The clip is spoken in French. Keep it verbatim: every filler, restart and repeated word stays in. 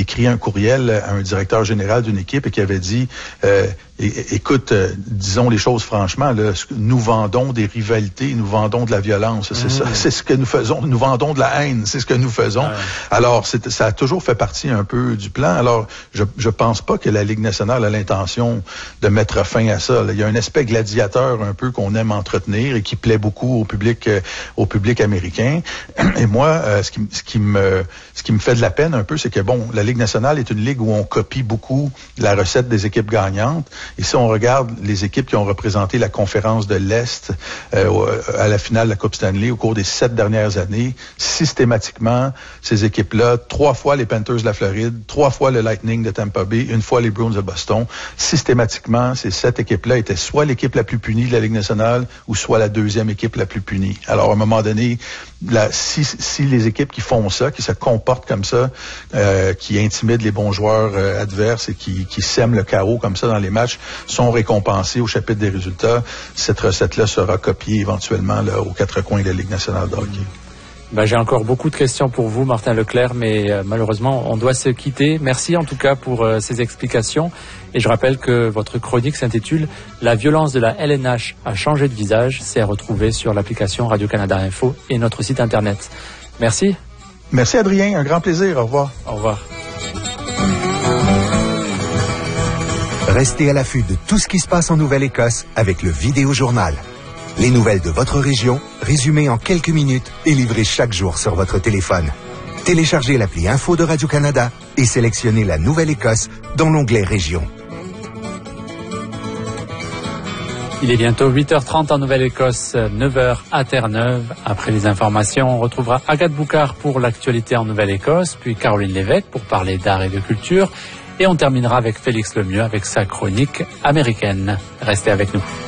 écrit un courriel à un directeur général d'une équipe et qui avait dit euh, é- écoute, euh, disons les choses franchement, là, nous vendons des rivalités, nous vendons de la violence, c'est mmh. ça, c'est ce que nous faisons, nous vendons de la haine, c'est ce que nous faisons. Ouais. Alors, c'est, ça a toujours fait partie un peu du plan. Alors, je je pense pas que la Ligue nationale a l'intention de mettre fin à ça. Là. Il y a un aspect gladiateur un peu qu'on aime entretenir et qui plaît beaucoup au public euh, au public américain. Et moi, euh, ce qui ce qui me ce qui me fait de la peine un peu, c'est que bon, la Ligue nationale est une ligue où on copie beaucoup la recette des équipes gagnantes. Et si on regarde les équipes qui ont représenté la conférence de l'Est euh, à la finale de la Coupe Stanley au cours des sept dernières années, systématiquement, ces équipes-là, trois fois les Panthers de la Floride, trois fois le Lightning de Tampa Bay, une fois les Bruins de Boston, systématiquement, ces sept équipes-là étaient soit l'équipe la plus punie de la Ligue nationale ou soit la deuxième équipe la plus punie. Alors, à un moment donné, la, si, si les équipes qui font ça, qui se comportent comme ça, euh, qui intimident les bons joueurs euh, adverses et qui, qui sèment le chaos comme ça dans les matchs, sont récompensés au chapitre des résultats, cette recette-là sera copiée éventuellement là, aux quatre coins de la Ligue nationale de hockey. Ben, j'ai encore beaucoup de questions pour vous, Martin Leclerc, mais euh, malheureusement, on doit se quitter. Merci en tout cas pour euh, ces explications. Et je rappelle que votre chronique s'intitule « La violence de la L N H a changé de visage ». C'est à retrouver sur l'application Radio-Canada Info et notre site Internet. Merci. Merci Adrien, un grand plaisir. Au revoir. Au revoir. Restez à l'affût de tout ce qui se passe en Nouvelle-Écosse avec le Vidéo Journal. Les nouvelles de votre région, résumées en quelques minutes et livrées chaque jour sur votre téléphone. Téléchargez l'appli Info de Radio-Canada et sélectionnez la Nouvelle-Écosse dans l'onglet Région. Il est bientôt huit heures trente en Nouvelle-Écosse, neuf heures à Terre-Neuve. Après les informations, on retrouvera Agathe Boucard pour l'actualité en Nouvelle-Écosse, puis Caroline Lévesque pour parler d'art et de culture. Et on terminera avec Félix Lemieux avec sa chronique américaine. Restez avec nous.